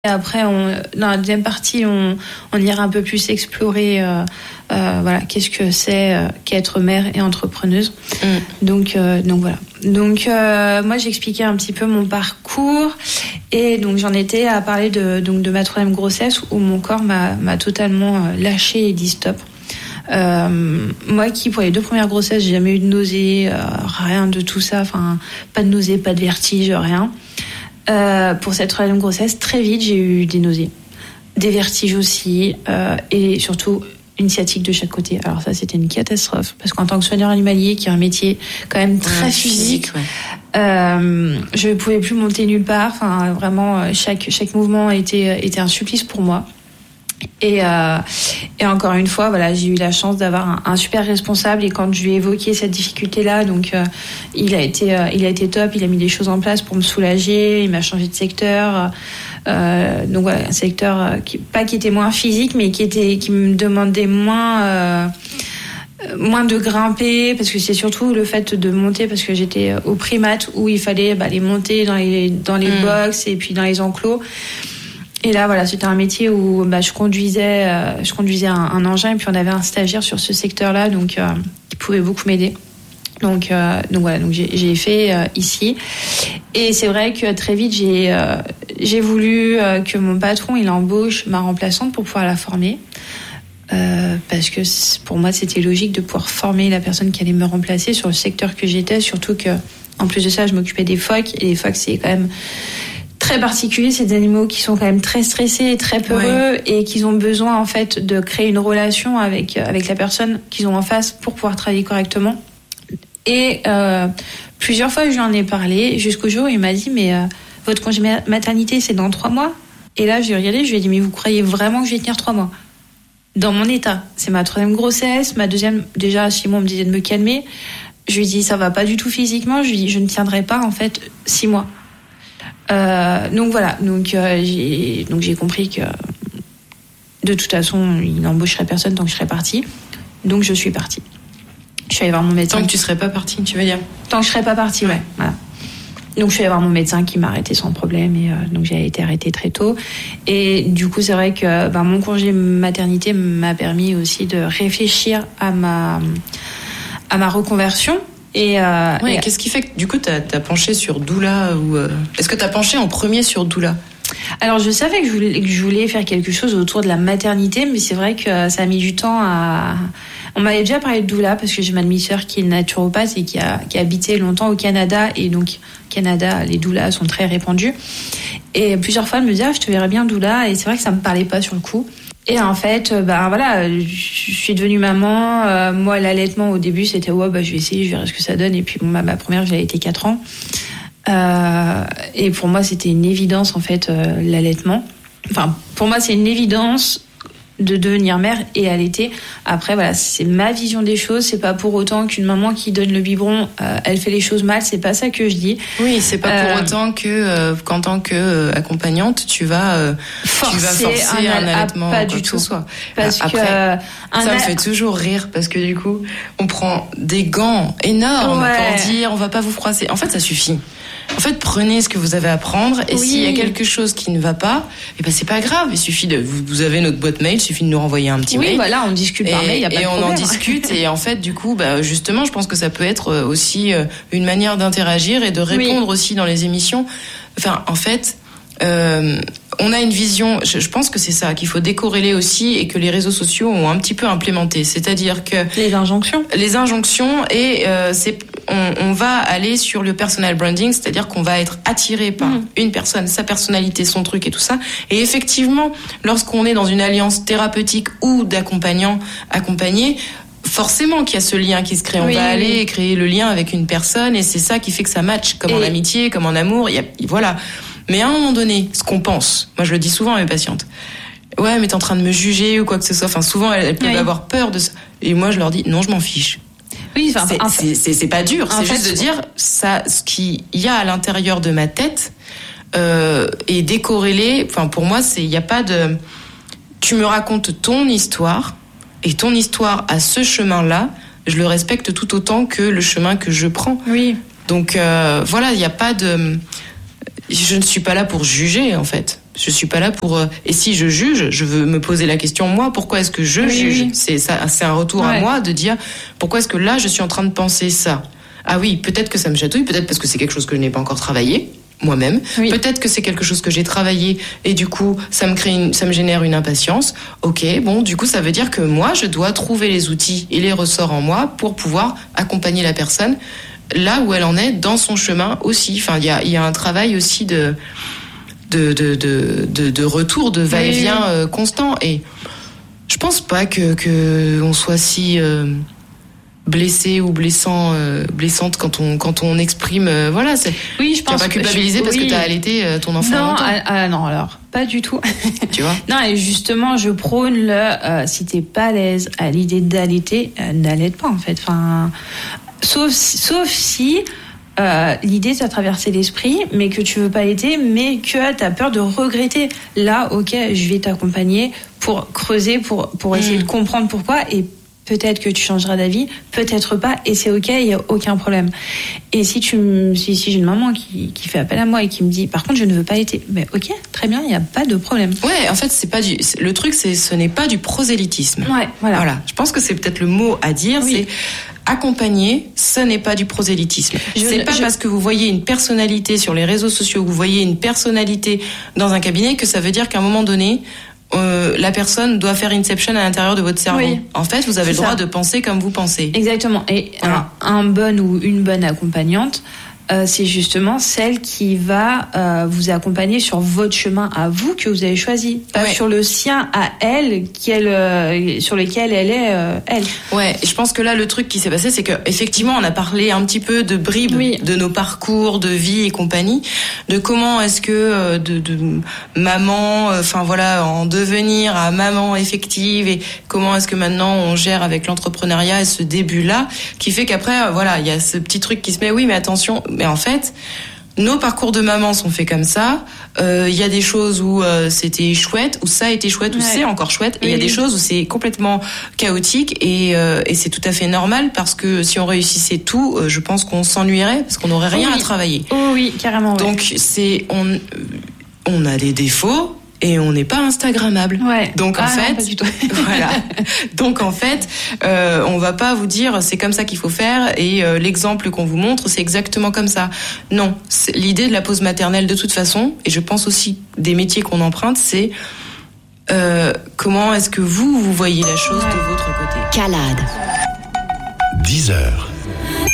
Et après, dans la deuxième partie, on ira un peu plus explorer voilà, qu'est-ce que c'est qu'être mère et entrepreneuse. Donc voilà. Donc moi, j'expliquais un petit peu mon parcours et donc j'en étais à parler de ma troisième grossesse où mon corps m'a totalement lâché et dit stop. Moi qui pour les 2 premières grossesses, j'ai jamais eu de nausées, rien de tout ça, enfin pas de nausées, pas de vertige, rien. Pour cette troisième grossesse, très vite, j'ai eu des nausées, des vertiges aussi, et surtout une sciatique de chaque côté. Alors ça, c'était une catastrophe, parce qu'en tant que soigneur animalier, qui est un métier quand même très physique, je ne pouvais plus monter nulle part. Enfin, vraiment, chaque mouvement était un supplice pour moi. Et encore une fois, voilà, j'ai eu la chance d'avoir un super responsable. Et quand je lui ai évoqué cette difficulté-là, donc il a été top. Il a mis des choses en place pour me soulager. Il m'a changé de secteur. Donc voilà, un secteur qui était moins physique, mais qui me demandait moins de grimper, parce que c'est surtout le fait de monter, parce que j'étais au primate où il fallait les monter dans les box et puis dans les enclos. Et là, voilà, c'était un métier où je conduisais un engin, et puis on avait un stagiaire sur ce secteur-là, donc qui pouvait beaucoup m'aider. Donc voilà, donc j'ai fait ici. Et c'est vrai que très vite j'ai voulu que mon patron il embauche ma remplaçante pour pouvoir la former. Parce que pour moi c'était logique de pouvoir former la personne qui allait me remplacer sur le secteur que j'étais, surtout que en plus de ça je m'occupais des phoques, et les phoques c'est quand même très particulier, c'est des animaux qui sont quand même très stressés et très peureux, et qu'ils ont besoin en fait de créer une relation avec la personne qu'ils ont en face pour pouvoir travailler correctement. Et plusieurs fois je lui en ai parlé, jusqu'au jour où il m'a dit mais votre congé maternité c'est dans 3 mois. Et là je lui ai regardé, je lui ai dit mais vous croyez vraiment que je vais tenir 3 mois dans mon état? C'est ma 3e grossesse, ma 2e, déjà Simon me disait de me calmer. Je lui ai dit ça va pas du tout physiquement, je lui ai dit je ne tiendrai pas en fait 6 mois. Donc voilà, j'ai compris que de toute façon il n'embaucherait personne tant que je serais partie. Donc je suis partie. Je suis allée voir mon médecin. Tant que tu serais pas partie, tu veux dire? Tant que je serais pas partie, ouais. Voilà. Donc je suis allée voir mon médecin qui m'a arrêtée sans problème, et donc j'ai été arrêtée très tôt. Et du coup c'est vrai que mon congé maternité m'a permis aussi de réfléchir à ma reconversion. Et qu'est-ce qui fait que du coup t'as penché sur doula, ou est-ce que t'as penché en premier sur doula? Alors je savais que je voulais faire quelque chose autour de la maternité, mais c'est vrai que ça a mis du temps à... On m'avait déjà parlé de doula parce que j'ai ma demi-sœur qui est naturopathe et qui a habité longtemps au Canada, et donc au Canada les doulas sont très répandues. Et plusieurs fois elle me disait je te verrais bien doula, et c'est vrai que ça me parlait pas sur le coup. Et en fait, voilà, je suis devenue maman. Moi, l'allaitement au début, c'était je vais essayer, je verrai ce que ça donne. Et puis ma première, j'ai allaité 4 ans. Et pour moi, c'était une évidence en fait, l'allaitement. Enfin, pour moi, c'est une évidence de devenir mère et allaiter. Après, voilà, c'est ma vision des choses. C'est pas pour autant qu'une maman qui donne le biberon, elle fait les choses mal. C'est pas ça que je dis. Oui, c'est pas pour autant que, qu'en tant que accompagnante, tu vas forcer un allaitement. Pas du tout. Parce après, ça me fait toujours rire, parce que du coup, on prend des gants énormes pour dire on va pas vous froisser. En fait, ça suffit. En fait, prenez ce que vous avez à prendre, et s'il y a quelque chose qui ne va pas, c'est pas grave. Il suffit vous avez notre boîte mail, il suffit de nous renvoyer un petit mail. Oui, voilà, on discute par mail, il y a pas de problème. Et on en discute, et en fait, du coup, justement, je pense que ça peut être aussi une manière d'interagir et de répondre aussi dans les émissions. Enfin, en fait, on a une vision, je pense que c'est ça qu'il faut décorréler aussi, et que les réseaux sociaux ont un petit peu implémenté. C'est-à-dire que les injonctions, et on va aller sur le personal branding, c'est-à-dire qu'on va être attiré par une personne, sa personnalité, son truc et tout ça. Et effectivement, lorsqu'on est dans une alliance thérapeutique ou d'accompagnant accompagné, forcément qu'il y a ce lien qui se crée. On va aller créer le lien avec une personne, et c'est ça qui fait que ça match, comme en amitié, comme en amour. Voilà. Mais à un moment donné, ce qu'on pense, moi je le dis souvent à mes patientes, mais t'es en train de me juger ou quoi que ce soit. Enfin, souvent elles peuvent avoir peur de ça. Et moi je leur dis non, je m'en fiche. Oui, c'est pas dur, c'est juste de dire ça, ce qu'il y a à l'intérieur de ma tête est décorrélé. Enfin, pour moi, il y a pas de. Tu me racontes ton histoire, et ton histoire à ce chemin-là, je le respecte tout autant que le chemin que je prends. Oui. Donc voilà, il y a pas de. Je ne suis pas là pour juger, en fait. Je suis pas là pour. Et si je juge, je veux me poser la question moi. Pourquoi est-ce que je juge ? C'est ça, c'est un retour à moi de dire pourquoi est-ce que là je suis en train de penser ça. Ah oui, peut-être que ça me chatouille, peut-être parce que c'est quelque chose que je n'ai pas encore travaillé moi-même. Oui. Peut-être que c'est quelque chose que j'ai travaillé et du coup ça me génère une impatience. Ok, bon, du coup ça veut dire que moi je dois trouver les outils et les ressorts en moi pour pouvoir accompagner la personne là où elle en est dans son chemin aussi. Enfin, il y a un travail aussi de retour, de va-et-vient constant. Et je pense pas que on soit si blessé ou blessante quand on exprime. Voilà, c'est. Oui, je pense. Tu vas pas culpabiliser parce que t'as allaité ton enfant. Non, non, alors pas du tout. Tu vois. Non, et justement, je prône si t'es pas à l'aise à l'idée d'allaiter, n'allaite pas en fait. Enfin, sauf si. L'idée t'a traversé l'esprit, mais que tu veux pas allaiter, mais que t'as peur de regretter. Là, ok, je vais t'accompagner pour creuser, pour essayer de comprendre pourquoi, et peut-être que tu changeras d'avis, peut-être pas, et c'est ok, il y a aucun problème. Et si j'ai une maman qui fait appel à moi et qui me dit, par contre, je ne veux pas allaiter, mais ok, très bien, il y a pas de problème. Ouais, en fait, le truc, ce n'est pas du prosélytisme. Ouais, voilà. Je pense que c'est peut-être le mot à dire, c'est accompagner, ce n'est pas du prosélytisme. C'est pas parce que vous voyez une personnalité sur les réseaux sociaux, vous voyez une personnalité dans un cabinet que ça veut dire qu'à un moment donné, la personne doit faire Inception à l'intérieur de votre cerveau. Oui. En fait, vous avez le droit de penser comme vous pensez. Exactement. Et voilà. un bon ou une bonne accompagnante, c'est justement celle qui va vous accompagner sur votre chemin à vous que vous avez choisi, pas sur le sien à elle, sur lequel elle est elle. Ouais, et je pense que là le truc qui s'est passé, c'est que effectivement on a parlé un petit peu de bribes de nos parcours de vie et compagnie, de comment est-ce que de maman, enfin voilà, en devenir à maman effective, et comment est-ce que maintenant on gère avec l'entrepreneuriat et ce début là qui fait qu'après voilà, il y a ce petit truc qui se met, oui mais attention. Mais en fait, nos parcours de maman sont faits comme ça. Il y a des choses où c'était chouette, où ça a été chouette, où c'est encore chouette. Et il y a des choses où c'est complètement chaotique. Et c'est tout à fait normal parce que si on réussissait tout, je pense qu'on s'ennuierait parce qu'on n'aurait rien à travailler. Oh oui, carrément. Donc on a des défauts. Et on n'est pas instagrammable. Ouais. Donc en fait, non, pas du tout. voilà. Donc en fait, on va pas vous dire c'est comme ça qu'il faut faire et l'exemple qu'on vous montre c'est exactement comme ça. Non, l'idée de la pause maternelle de toute façon, et je pense aussi des métiers qu'on emprunte, c'est comment est-ce que vous voyez la chose de votre côté. Calade. 10h.